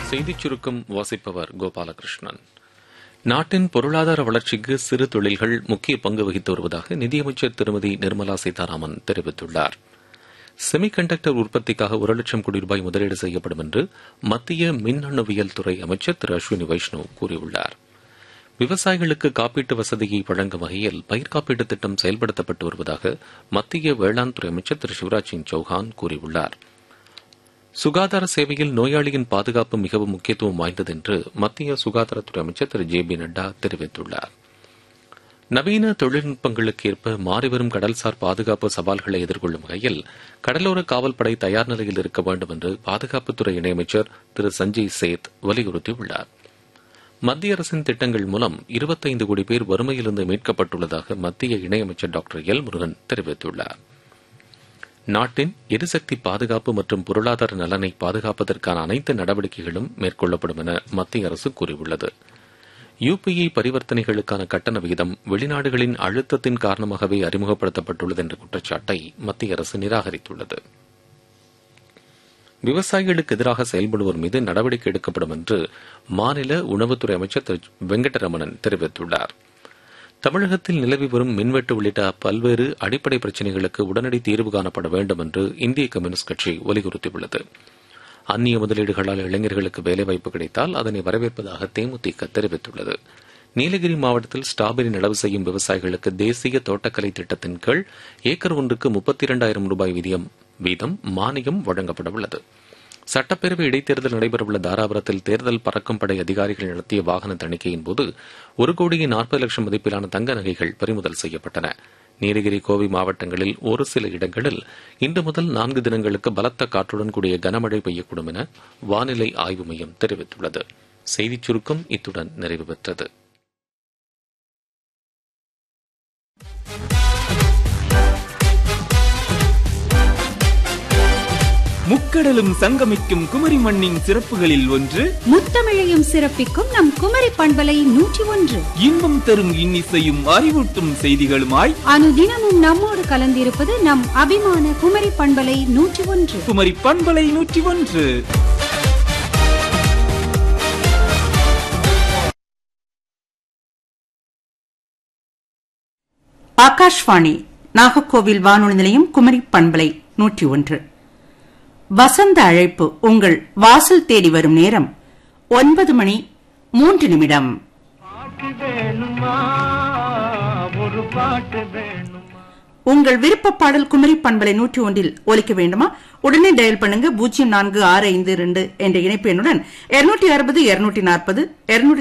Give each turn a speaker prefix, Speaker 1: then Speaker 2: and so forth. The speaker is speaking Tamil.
Speaker 1: செய்திச் சுருக்கம் வாசிப்பவர் கோபாலகிருஷ்ணன். நாட்டின் பொருளாதார வளர்ச்சிக்கு சிறு தொழில்கள் முக்கிய பங்கு வகித்து வருவதாக நிதியமைச்சர் திருமதி நிர்மலா சீதாராமன் தெரிவித்துள்ளார். செமிகண்டக்டர் உற்பத்திக்காக 1,00,000 கோடி ரூபாய் முதலீடு செய்யப்படும் என்று மத்திய மின்னணுவியல் துறை அமைச்சர் திரு அஸ்வினி வைஷ்ணவ் கூறியுள்ளார். விவசாயிகளுக்கு காப்பீட்டு வசதியை வழங்கும் வகையில் பயிர் காப்பீட்டு திட்டம் செயல்படுத்தப்பட்டு வருவதாக மத்திய வேளாண் துறை அமைச்சர் திரு சிவராஜ் சிங் சௌஹான் கூறியுள்ளார். சுகாதார சேவையில் நோயாளியின் பாதுகாப்பு மிகவும் முக்கியத்துவம் வாய்ந்தது என்று மத்திய சுகாதாரத்துறை அமைச்சர் திரு ஜே பி நட்டா தெரிவித்துள்ளார். நவீன தொழில்நுட்பங்களுக்கு ஏற்ப மாறிவரும் கடல்சார் பாதுகாப்பு சவால்களை எதிர்கொள்ளும் வகையில் கடலோர காவல்படை தயார் நிலையில் இருக்க வேண்டும் என்று பாதுகாப்புத்துறை இணையமைச்சர் திரு சஞ்சய் சேத் வலியுறுத்தியுள்ளார். மத்திய அரசின் திட்டங்கள் மூலம் 25 கோடி பேர் வறுமையிலிருந்து மீட்கப்பட்டுள்ளதாக மத்திய இணையமைச்சர் டாக்டர் எல் முருகன் தெரிவித்துள்ளார். நாட்டின் எரிசக்தி பாதுகாப்பு மற்றும் பொருளாதார நலனை பாதுகாப்பதற்கான அனைத்து நடவடிக்கைகளும் மேற்கொள்ளப்படும் என மத்திய அரசு கூறியுள்ளது. யுபிஐ பரிவர்த்தனைகளுக்கான கட்டண விகிதம் வெளிநாடுகளின் அழுத்தத்தின் காரணமாகவே அறிமுகப்படுத்தப்பட்டுள்ளது என்ற குற்றச்சாட்டை மத்திய அரசு நிராகரித்துள்ளது. விவசாயிகளுக்கு எதிராக செயல்படுவோர் மீது நடவடிக்கை எடுக்கப்படும் என்று மாநில உணவுத்துறை அமைச்சர் திரு வெங்கடரமணன் தெரிவித்துள்ளார். தமிழகத்தில் நிலவி வரும் மின்வெட்டு உள்ளிட்ட பல்வேறு அடிப்படை பிரச்சினைகளுக்கு உடனடி தீர்வு காணப்பட வேண்டும் என்று இந்திய கம்யூனிஸ்ட் கட்சி வலியுறுத்தியுள்ளது. அந்நிய முதலீடுகளால் இளைஞர்களுக்கு வேலைவாய்ப்பு கிடைத்தால் அதனை வரவேற்பதாக தேமுதிக தெரிவித்துள்ளது. நீலகிரி மாவட்டத்தில் ஸ்ட்ராபெரி நடவு செய்யும் விவசாயிகளுக்கு தேசிய தோட்டக்கலை திட்டத்தின் கீழ் ஏக்கர் ஒன்றுக்கு 32,000 ரூபாய் வீதம் மானியம் வழங்கப்பட உள்ளது. சட்டப்பேரவை இடைத்தேர்தல் நடைபெறவுள்ள தாராபுரத்தில் தேர்தல் பறக்கும் படை அதிகாரிகள் நடத்திய வாகன தணிக்கையின் போது 1,40,00,000 மதிப்பிலான தங்க நகைகள் பறிமுதல் செய்யப்பட்டன. நீலகிரி, கோவை மாவட்டங்களில் ஒரு சில இடங்களில் இன்று முதல் 4 தினங்களுக்கு பலத்த காற்றுடன் கூடிய கனமழை பெய்யக்கூடும் என வானிலை ஆய்வு மையம் தெரிவித்துள்ளது. செய்திச் சுருக்கம் இத்துடன் நிறைவு பெற்றது.
Speaker 2: முக்கடலும் சங்கமிக்கும் குமரி மண்ணின் சிறப்புகளில் ஒன்று,
Speaker 3: முத்தமிழையும் சிறப்பிக்கும் நம் குமரி பண்பலை 101.
Speaker 2: இன்பம் தரும் இன்னிசையும் அறிவூட்டும் செய்திகளுமாய்
Speaker 3: அனுதினமும் நம்மோடு கலந்திருப்பது நம் அபிமான குமரி பண்பலை 101.
Speaker 2: குமரி பண்பலை 101.
Speaker 4: ஆகாஷ்வாணி நாகர்கோவில் வானொலி நிலையம், குமரி பண்பலை 101. வசந்த அழைப்பு உங்கள் வாசல் தேடி வரும் நேரம் 9:03. உங்கள் விருப்ப பாடல் குமரி பண்பலை 101 ஒலிக்க வேண்டுமா? உடனே டயல் பண்ணுங்க 0465 என்ற இணைப்பு எண்ணுடன் 260 240